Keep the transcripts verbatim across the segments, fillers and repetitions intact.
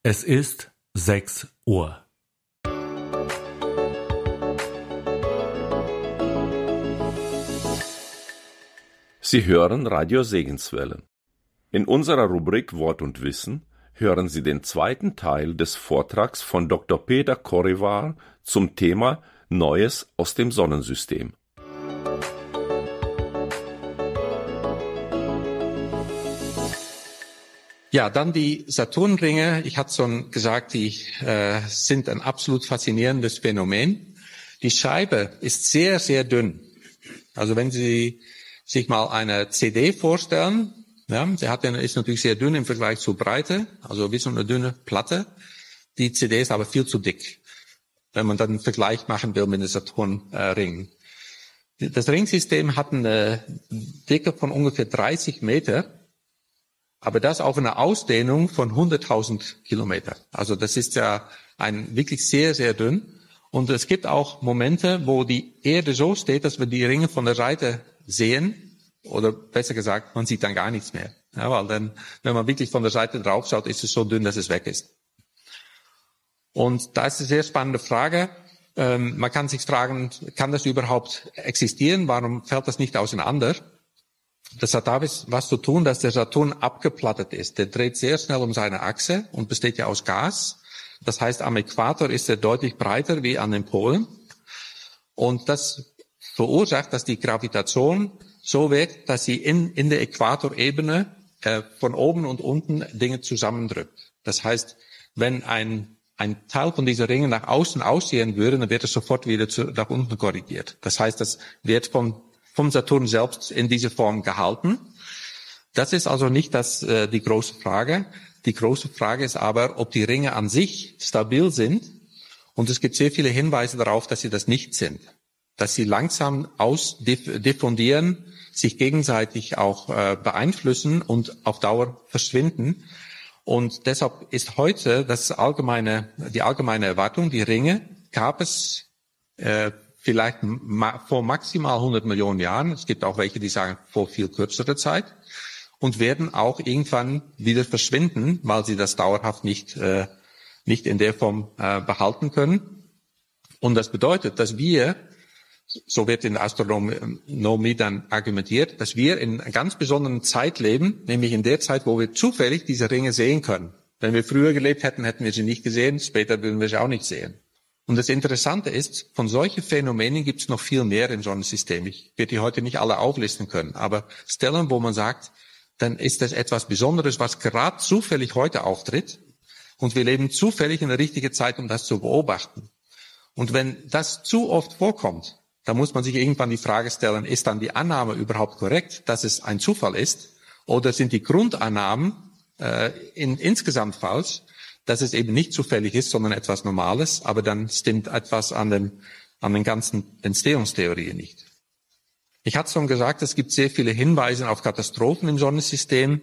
Es ist sechs Uhr. Sie hören Radio Segenswelle. In unserer Rubrik Wort und Wissen hören Sie den zweiten Teil des Vortrags von Doktor Peter Korevaar zum Thema Neues aus dem Sonnensystem. Ja, dann die Saturnringe. Ich hatte schon gesagt, die äh, sind ein absolut faszinierendes Phänomen. Die Scheibe ist sehr, sehr dünn. Also wenn Sie sich mal eine C D vorstellen, ja, sie hat eine, ist natürlich sehr dünn im Vergleich zur Breite, also wie so eine dünne Platte. Die C D ist aber viel zu dick, wenn man dann einen Vergleich machen will mit den Saturnringen. Äh, das Ringsystem hat eine Dicke von ungefähr dreißig Meter. Aber das auf eine Ausdehnung von hunderttausend Kilometer. Also das ist ja ein wirklich sehr, sehr dünn. Und es gibt auch Momente, wo die Erde so steht, dass wir die Ringe von der Seite sehen. Oder besser gesagt, man sieht dann gar nichts mehr. Ja, weil dann, wenn man wirklich von der Seite drauf schaut, ist es so dünn, dass es weg ist. Und da ist eine sehr spannende Frage. Ähm, man kann sich fragen, kann das überhaupt existieren? Warum fällt das nicht auseinander? Das hat damit was zu tun, dass der Saturn abgeplattet ist. Der dreht sehr schnell um seine Achse und besteht ja aus Gas. Das heißt, am Äquator ist er deutlich breiter wie an den Polen. Und das verursacht, dass die Gravitation so wirkt, dass sie in, in der Äquatorebene äh, von oben und unten Dinge zusammendrückt. Das heißt, wenn ein, ein Teil von dieser Ringe nach außen aussehen würde, dann wird es sofort wieder zu, nach unten korrigiert. Das heißt, das wird von vom Saturn selbst in dieser Form gehalten. Das ist also nicht das, äh, die große Frage. Die große Frage ist aber, ob die Ringe an sich stabil sind. Und es gibt sehr viele Hinweise darauf, dass sie das nicht sind. Dass sie langsam ausdiffundieren, sich gegenseitig auch äh, beeinflussen und auf Dauer verschwinden. Und deshalb ist heute das allgemeine, die allgemeine Erwartung, die Ringe gab es äh, vielleicht ma- vor maximal hundert Millionen Jahren. Es gibt auch welche, die sagen vor viel kürzerer Zeit und werden auch irgendwann wieder verschwinden, weil sie das dauerhaft nicht äh, nicht in der Form äh, behalten können. Und das bedeutet, dass wir, so wird in der Astronomie dann argumentiert, dass wir in einer ganz besonderen Zeit leben, nämlich in der Zeit, wo wir zufällig diese Ringe sehen können. Wenn wir früher gelebt hätten, hätten wir sie nicht gesehen, später würden wir sie auch nicht sehen. Und das Interessante ist, von solchen Phänomenen gibt es noch viel mehr im Sonnensystem. Ich werde die heute nicht alle auflisten können, aber Stellen, wo man sagt, dann ist das etwas Besonderes, was gerade zufällig heute auftritt. Und wir leben zufällig in der richtigen Zeit, um das zu beobachten. Und wenn das zu oft vorkommt, dann muss man sich irgendwann die Frage stellen, ist dann die Annahme überhaupt korrekt, dass es ein Zufall ist? Oder sind die Grundannahmen äh, in, insgesamt falsch? Dass es eben nicht zufällig ist, sondern etwas Normales, aber dann stimmt etwas an den, an den ganzen Entstehungstheorien nicht. Ich hatte schon gesagt, es gibt sehr viele Hinweise auf Katastrophen im Sonnensystem.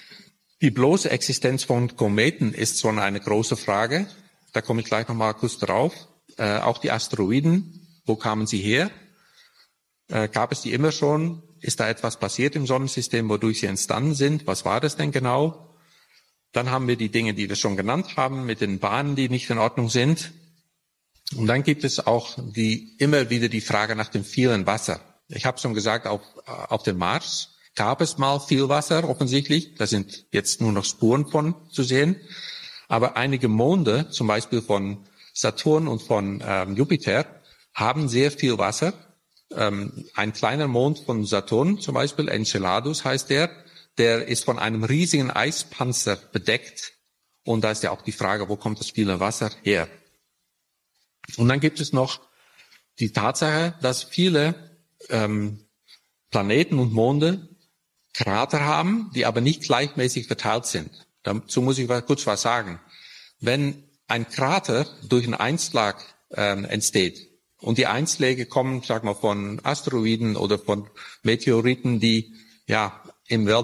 Die bloße Existenz von Kometen ist schon eine große Frage. Da komme ich gleich nochmal kurz drauf. Äh, auch die Asteroiden, wo kamen sie her? Äh, gab es die immer schon? Ist da etwas passiert im Sonnensystem, wodurch sie entstanden sind? Was war das denn genau? Dann haben wir die Dinge, die wir schon genannt haben, mit den Bahnen, die nicht in Ordnung sind. Und dann gibt es auch die, immer wieder die Frage nach dem vielen Wasser. Ich habe schon gesagt, auf, auf dem Mars gab es mal viel Wasser, offensichtlich. Da sind jetzt nur noch Spuren von zu sehen. Aber einige Monde, zum Beispiel von Saturn und von ähm, Jupiter, haben sehr viel Wasser. Ähm, ein kleiner Mond von Saturn, zum Beispiel, Enceladus heißt der, der ist von einem riesigen Eispanzer bedeckt. Und da ist ja auch die Frage, wo kommt das viele Wasser her? Und dann gibt es noch die Tatsache, dass viele ähm, Planeten und Monde Krater haben, die aber nicht gleichmäßig verteilt sind. Dazu muss ich kurz was sagen. Wenn ein Krater durch einen Einschlag ähm, entsteht und die Einschläge kommen, sag mal, von Asteroiden oder von Meteoriten, die ja im Welt